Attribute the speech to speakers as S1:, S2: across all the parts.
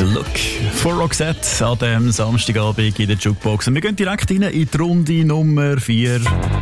S1: «The Look» von Roxette an diesem Samstagabend in der Jukebox. Und wir gehen direkt rein in die Runde Nummer 4.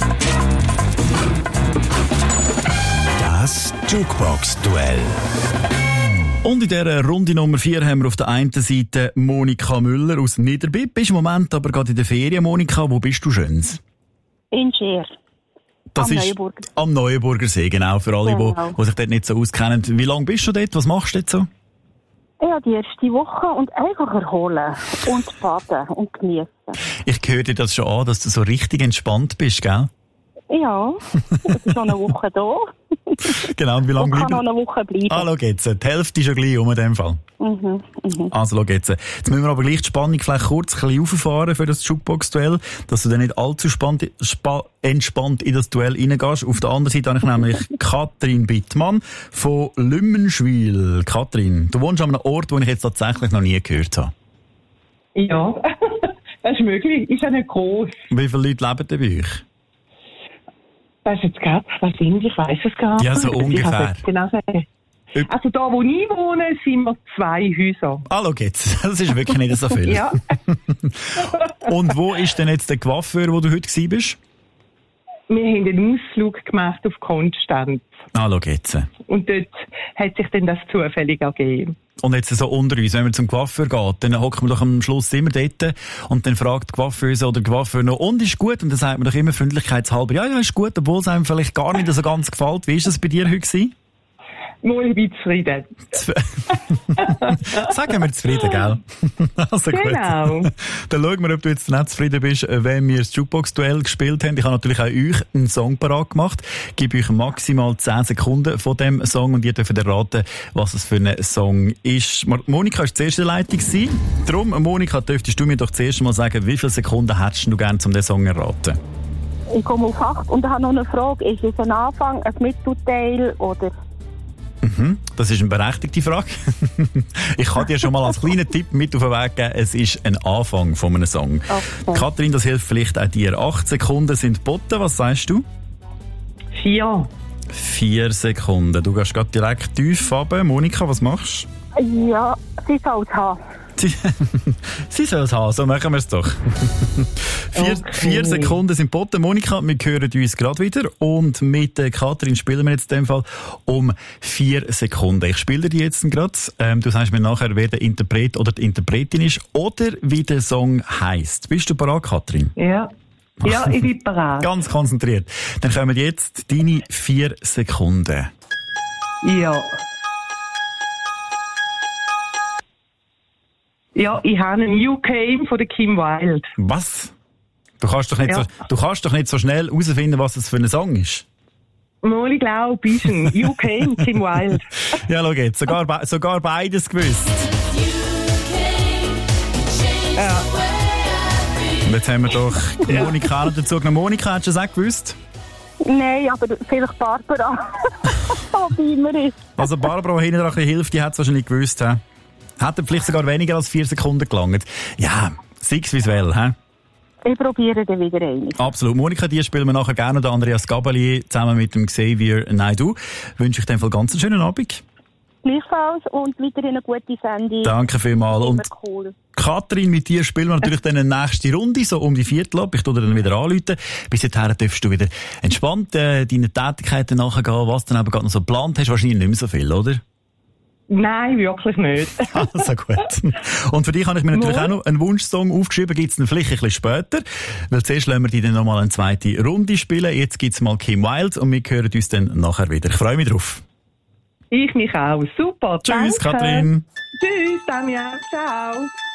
S2: Das Jukebox-Duell.
S1: Und in dieser Runde Nummer 4 haben wir auf der einen Seite Monika Müller aus Niederbipp. Bist im Moment aber gerade in der Ferien, Monika. Wo bist du schöns?
S3: In Scheer.
S1: Das
S3: am
S1: ist
S3: Neuenburger.
S1: Am Neuenburger See, genau. Für alle,
S3: Genau.
S1: die sich dort nicht so auskennen. Wie lange bist du dort? Was machst du dort so?
S3: Ja, die erste Woche und einfach erholen und baden und genießen.
S1: Ich höre dir das schon an, dass du so richtig entspannt bist, gell?
S3: Ja, es ist schon eine Woche da.
S1: Genau, und wie lange
S3: Und kann
S1: bleiben?
S3: noch eine Woche bleiben.
S1: Ah, schau jetzt. Die Hälfte ist schon gleich in dem Fall. Also, schau jetzt. Jetzt müssen wir aber gleich die Spannung vielleicht kurz ein bisschen auffahren für das Jukebox-Duell, dass du dann nicht allzu entspannt in das Duell reingehst. Auf der anderen Seite habe ich nämlich Katrin Bittmann von Lümmenschwil. Katrin, du wohnst an einem Ort, den ich jetzt tatsächlich noch nie gehört habe.
S4: Ja, das ist möglich. Ist ja nicht groß.
S1: Wie viele Leute leben denn bei euch?
S4: Das ist jetzt gerade, was sind, ich weiss es gar nicht.
S1: Ja, so ungefähr.
S4: Ich kann es genau sagen. Also da, wo ich wohne, sind wir 2 Häuser.
S1: Ah, schau jetzt. Das ist wirklich nicht so viel.
S4: Ja.
S1: Und wo ist denn jetzt der Coiffeur, wo du heute gewesen bist?
S4: Wir haben einen Ausflug gemacht auf Konstanz.
S1: Ah, schau jetzt.
S4: Und dort hat sich dann das zufällig ergeben.
S1: Und jetzt so unter uns, wenn man zum Coiffeur geht, dann hockt man doch am Schluss immer dort und dann fragt die Coiffeuse oder der Coiffeur noch, und ist gut? Und dann sagt man doch immer freundlichkeitshalber, ja, ist gut, obwohl es einem vielleicht gar nicht so ganz gefällt. Wie war das bei dir heute gewesen?
S4: Nur ein bisschen zufrieden.
S1: Sagen wir zufrieden, gell? Also
S4: Genau.
S1: gut. Dann schauen wir, ob du jetzt nicht zufrieden bist, wenn wir das Jukebox-Duell gespielt haben. Ich habe natürlich auch euch einen Song parat gemacht. Ich gebe euch maximal 10 Sekunden von dem Song und ihr dürft erraten, was es für ein Song ist. Monika war die erste Leitung. Darum, Monika, dürftest du mir doch zuerst mal sagen, wie viele Sekunden hättest du gerne, um den Song zu erraten?
S3: Ich komme auf 8 und habe noch eine Frage. Ist es ein Anfang, ein Mittelteil oder...
S1: Das ist eine berechtigte Frage. Ich kann dir schon mal als kleinen Tipp mit auf den Weg geben, es ist ein Anfang von einem Song.
S3: Okay.
S1: Katrin, das hilft vielleicht auch dir. 8 Sekunden sind geboten. Was sagst du?
S4: 4.
S1: 4 Sekunden. Du gehst gerade direkt tief runter. Monika, was machst
S3: Ja, sie soll es haben.
S1: du? Sie soll es haben, so machen wir es doch. 4 Sekunden sind geboten. Monika, wir hören uns gerade wieder. Und mit Katrin spielen wir jetzt in dem Fall um 4 Sekunden. Ich spiele dir jetzt gerade. Du sagst mir nachher, wer der Interpret oder die Interpretin ist oder wie der Song heisst. Bist du bereit, Katrin?
S4: Ja. Ja, ich bin bereit.
S1: Ganz konzentriert. Dann kommen jetzt deine 4 Sekunden.
S4: Ja. Ja, ich habe einen You Came von der Kim Wilde.
S1: Was? Du kannst doch nicht,
S4: Ja.
S1: du kannst doch nicht so schnell herausfinden, was das für ein Song ist.
S4: Mal, ich glaube, ist ein You Came, Kim Wilde.
S1: Ja, schau jetzt. Sogar beides gewusst.
S4: Ja.
S1: Und jetzt haben wir doch Monika noch dazu genommen. Monika, hast du das auch gewusst?
S3: Nein, aber vielleicht Barbara. Wie immer ist.
S1: Also Barbara, die hinten dran ein bisschen hilft, die hat es wahrscheinlich gewusst. He? Hätte vielleicht sogar weniger als 4 Sekunden gelangt. Ja, sechs wie es will, hä?
S3: Ich probiere dann wieder eine.
S1: Absolut. Monika, die spielen wir nachher gerne. Der Andreas Gabalier zusammen mit dem Xavier Naidoo. Wünsche ich dir einen ganz schönen Abend.
S3: Gleichfalls und weiterhin eine gute Sendung.
S1: Danke vielmals.
S3: Immer
S1: Und
S3: cool.
S1: Katrin, mit dir spielen wir natürlich dann eine nächste Runde, so um die Viertel ab. Ich tue dir dann wieder anrufen. Bis dahin darfst du wieder entspannt deinen Tätigkeiten nachgehen, was du dann eben gerade noch so geplant hast. Wahrscheinlich nicht mehr so viel, oder?
S4: Nein, wirklich nicht.
S1: Also gut. Und für dich habe ich mir natürlich auch noch einen Wunschsong aufgeschrieben. Gibt es dann vielleicht ein bisschen später. Weil zuerst lassen wir die dann nochmal eine zweite Runde spielen. Jetzt gibt es mal Kim Wilde und wir hören uns dann nachher wieder. Ich freue mich drauf.
S4: Ich mich auch. Super.
S1: Tschüss,
S4: danke.
S1: Katrin.
S4: Tschüss, Daniel. Ciao.